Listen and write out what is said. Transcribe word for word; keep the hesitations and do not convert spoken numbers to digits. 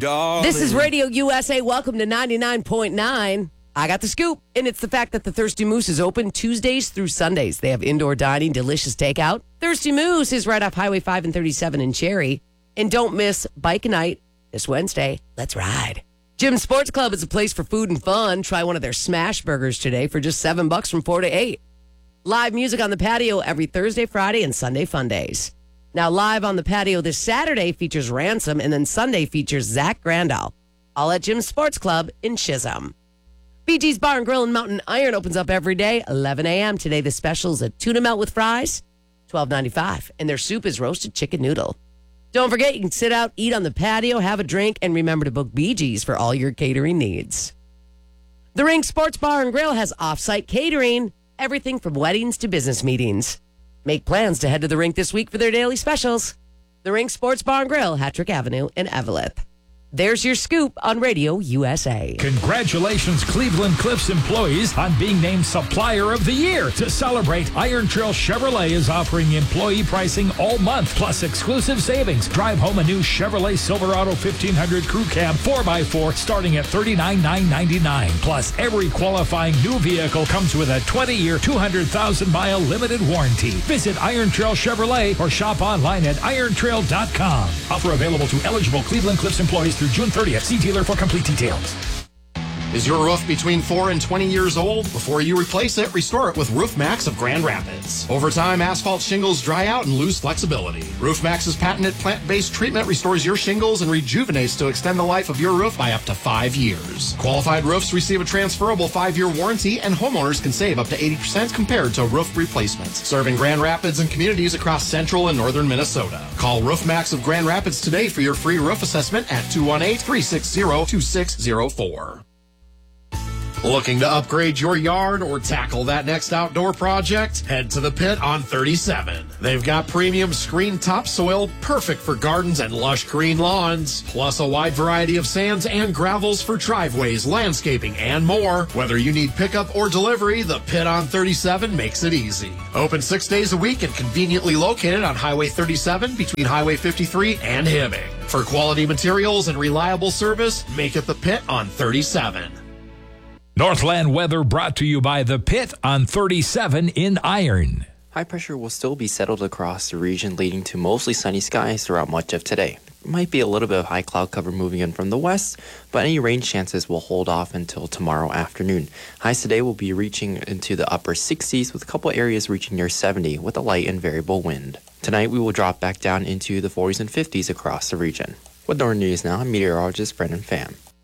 darling. This is Radio U S A. Welcome to ninety-nine point nine. I got the scoop, and it's the fact that the Thirsty Moose is open Tuesdays through Sundays. They have indoor dining, delicious takeout. Thirsty Moose is right off Highway five and thirty-seven in Cherry. And don't miss Bike Night this Wednesday. Let's ride. Jim Sports Club is a place for food and fun. Try one of their smash burgers today for just seven bucks from four to eight. Live music on the patio every Thursday, Friday, and Sunday fun days. Now, live on the patio this Saturday features Ransom, and then Sunday features Zach Grandal. All at Jim Sports Club in Chisholm. B G's Bar and Grill in Mountain Iron opens up every day, eleven a.m. Today, the special is a tuna melt with fries, twelve ninety-five, and their soup is roasted chicken noodle. Don't forget, you can sit out, eat on the patio, have a drink, and remember to book B G's for all your catering needs. The Rink Sports Bar and Grill has off-site catering, everything from weddings to business meetings. Make plans to head to the Rink this week for their daily specials. The Rink Sports Bar and Grill, Hattrick Avenue in Eveleth. There's your scoop on Radio U S A. Congratulations, Cleveland Cliffs employees, on being named Supplier of the Year. To celebrate, Iron Trail Chevrolet is offering employee pricing all month, plus exclusive savings. Drive home a new Chevrolet Silverado fifteen hundred Crew Cab four by four starting at thirty-nine thousand nine hundred ninety-nine dollars. Plus, every qualifying new vehicle comes with a twenty-year, two hundred thousand mile limited warranty. Visit Iron Trail Chevrolet or shop online at iron trail dot com. Offer available to eligible Cleveland Cliffs employees through June thirtieth. See dealer for complete details. Is your roof between four and twenty years old? Before you replace it, restore it with Roof Max of Grand Rapids. Over time, asphalt shingles dry out and lose flexibility. Roof Max's patented plant-based treatment restores your shingles and rejuvenates to extend the life of your roof by up to five years. Qualified roofs receive a transferable five-year warranty, and homeowners can save up to eighty percent compared to roof replacements. Serving Grand Rapids and communities across central and northern Minnesota. Call Roof Max of Grand Rapids today for your free roof assessment at two one eight, three six zero, two six zero four. Looking to upgrade your yard or tackle that next outdoor project? Head to the Pit on thirty-seven. They've got premium screen topsoil, perfect for gardens and lush green lawns, plus a wide variety of sands and gravels for driveways, landscaping, and more. Whether you need pickup or delivery, the Pit on thirty-seven makes it easy. Open six days a week and conveniently located on Highway thirty-seven between Highway fifty-three and Hibbing. For quality materials and reliable service, make it the Pit on thirty-seven. Northland weather brought to you by The Pit on thirty-seven in Iron. High pressure will still be settled across the region, leading to mostly sunny skies throughout much of today. Might be a little bit of high cloud cover moving in from the west, but any rain chances will hold off until tomorrow afternoon. Highs today will be reaching into the upper sixties, with a couple areas reaching near seventy with a light and variable wind. Tonight we will drop back down into the forties and fifties across the region. With Northern News now, I'm meteorologist Brendan Pham.